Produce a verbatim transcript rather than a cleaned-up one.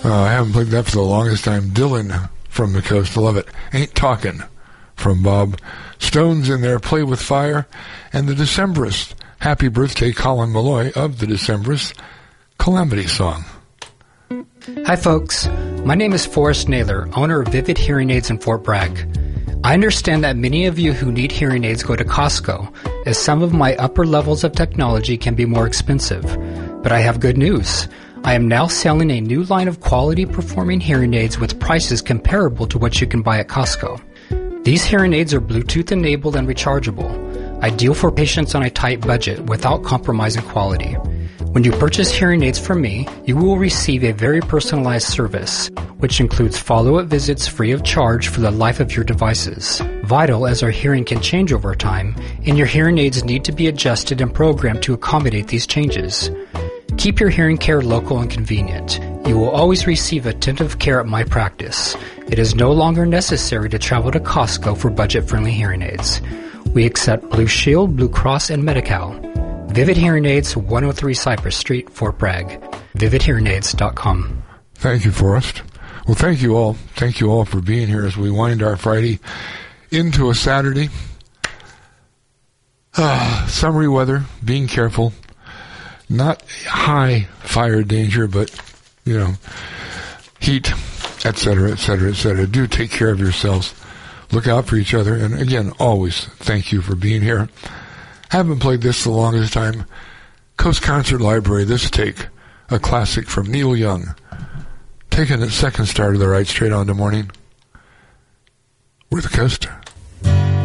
Uh, I haven't played that for the longest time. Dylan from the Coast, I love it. Ain't Talkin' from Bob. Stones in there, Play with Fire. And the Decemberists, Happy Birthday, Colin Malloy of the Decemberists, Calamity Song. Hi folks, my name is Forrest Naylor, owner of Vivid Hearing Aids in Fort Bragg. I understand that many of you who need hearing aids go to Costco, as some of my upper levels of technology can be more expensive. But I have good news. I am now selling a new line of quality performing hearing aids with prices comparable to what you can buy at Costco. These hearing aids are Bluetooth enabled and rechargeable, ideal for patients on a tight budget without compromising quality. When you purchase hearing aids from me, you will receive a very personalized service, which includes follow-up visits free of charge for the life of your devices. Vital as our hearing can change over time, and your hearing aids need to be adjusted and programmed to accommodate these changes. Keep your hearing care local and convenient. You will always receive attentive care at my practice. It is no longer necessary to travel to Costco for budget-friendly hearing aids. We accept Blue Shield, Blue Cross, and Medi-Cal. Vivid Hearing Aids, one oh three Cypress Street, Fort Bragg. vivid hearing aids dot com. Thank you, Forrest. Well, thank you all. Thank you all for being here as we wind our Friday into a Saturday. Uh, summery weather, being careful. Not high fire danger, but, you know, heat, et cetera, et cetera, et cetera. Do take care of yourselves. Look out for each other. And again, always thank you for being here. Haven't played this the longest time. Coast Concert Library, this take, a classic from Neil Young. Taking its second star to the right, straight on to morning. We're the Coast.